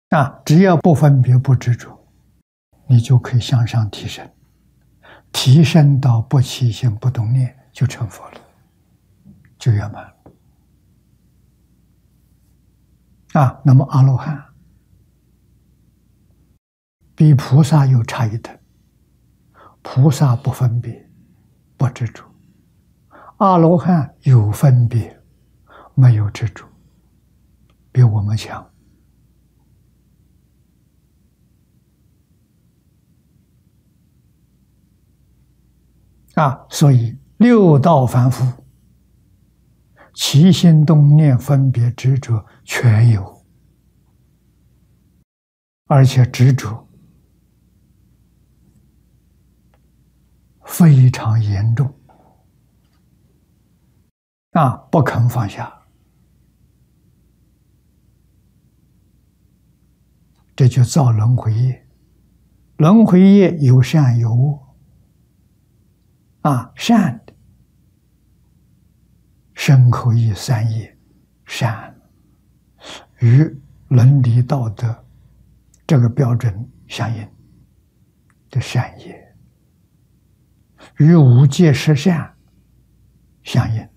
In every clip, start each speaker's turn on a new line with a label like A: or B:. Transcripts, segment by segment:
A: 只要不分别、不执着，你就可以向上提升，提升到不起心不动念，就成佛了，就圆满了。那么阿罗汉比菩萨又差一等，菩萨不分别、不执着，阿罗汉有分别，没有执着，比我们强。所以六道凡夫，起心动念、分别执着全有，而且执着非常严重，不肯放下，这就造轮回业。轮回业有善有恶。善的身口意三业，善与伦理道德这个标准相应的善业，与五戒十善相应。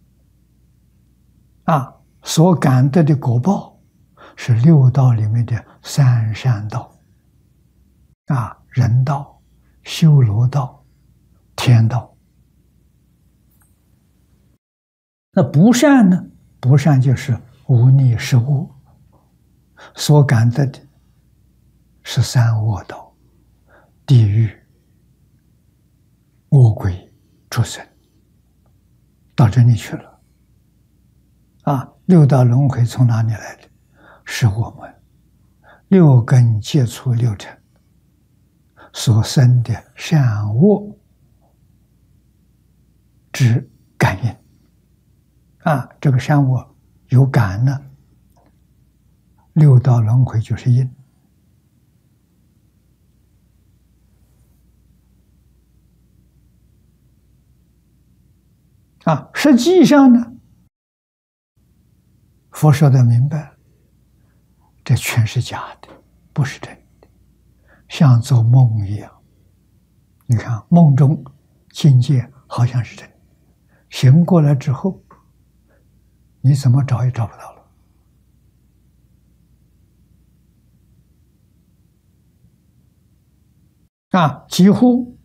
A: 所感得的果报是六道里面的三善道，人道、修罗道、天道。那不善呢？不善就是无逆十恶，所感得的是三恶道、地狱、恶鬼、畜生，到这里去了。六道轮回从哪里来的？是我们六根接触六尘所生的善恶之感应。这个善恶有感呢，六道轮回就是因。实际上呢，佛说的明白，这全是假的，不是真的，像做梦一样。你看梦中境界好像是真的，醒过来之后，你怎么找也找不到了。几乎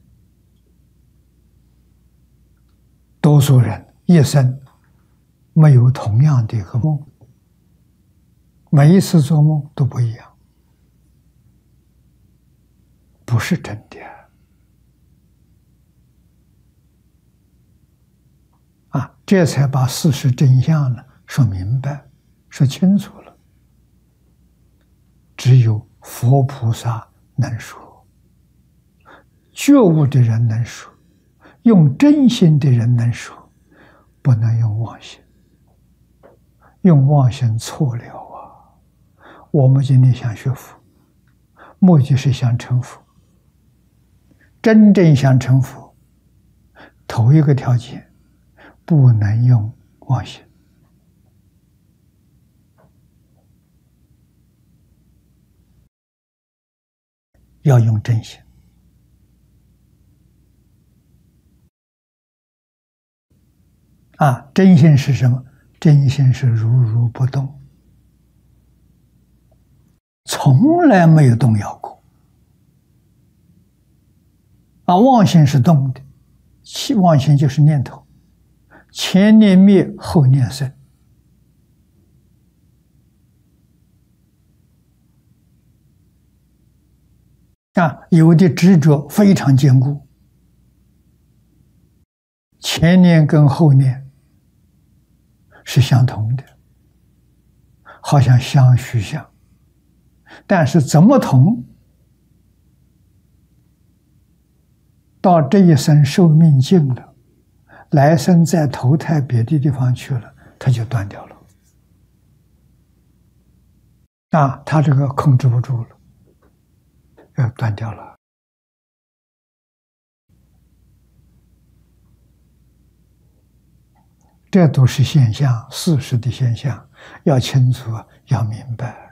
A: 多数人一生没有同样的一个梦，每一次做梦都不一样，不是真的。这才把事实真相呢说明白、说清楚了。只有佛菩萨能说，觉悟的人能说，用真心的人能说，不能用妄心。用妄心错了我们今天想学佛，目的是想成佛。真正想成佛，头一个条件，不能用妄心，要用真心。真心是什么？真心是如如不动，从来没有动摇过。妄心是动的，妄心就是念头，前念灭，后念生。有的执着非常坚固，前念跟后念是相同的，好像相虚像，但是怎么同？到这一生寿命尽了，来生再投胎别的地方去了，它就断掉了。它这个控制不住了，断掉了。这都是现象，事实的现象，要清楚，要明白。